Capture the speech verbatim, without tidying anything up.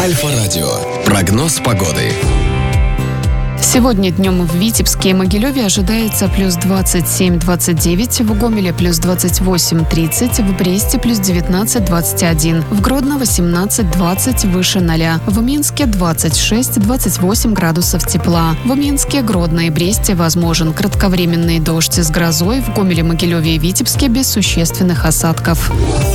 Альфа-радио. Прогноз погоды. Сегодня днем в Витебске и Могилеве ожидается плюс двадцать семь - двадцать девять, в Гомеле плюс двадцать восемь - тридцать, в Бресте плюс девятнадцать - двадцать один, в Гродно восемнадцать - двадцать, выше ноля, в Минске двадцать шесть - двадцать восемь градусов тепла. В Минске, Гродно и Бресте возможен кратковременный дождь с грозой, в Гомеле, Могилеве и Витебске без существенных осадков.